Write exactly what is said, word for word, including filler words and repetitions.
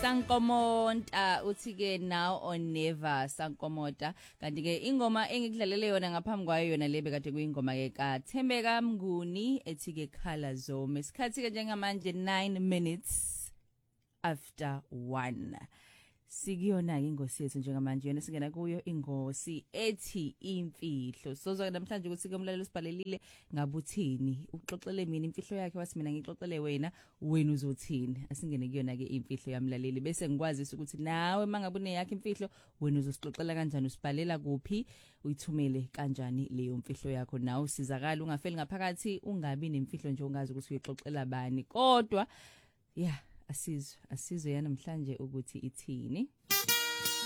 Sankomonta uthi ke now or never Sankomota kanti ke ingoma engikudlalele yona ngaphambi kwayo yona lebe kade kuyingoma ke ka Thembeka Mnguni ethi ke Khala Zome isikhathi ke njengamanje nine minutes after one sikuyona ke ingosi yethu njengamanje yona singena kuyo ingosi ethi imfihlo sozwa namhlanje ukuthi ke umlalelo sibhalelile ngabuthini uxoxele mina imfihlo yakhe wathi mina ngixoxele wena wena uzothini asingene kuyona ke imfihlo yamlaleli bese ngikwazi ukuthi nawe mangabune yakhe imfihlo wena uzosixoxela kanjani usibhalela kuphi uyithumele kanjani leyo mfihlo yakho nawe usizakala ungafeli ngaphakathi ungabi nemfihlo nje ungazi ukuthi uyixoxela bani kodwa yeah asizwe asizwe yanamhlanje ukuthi ithini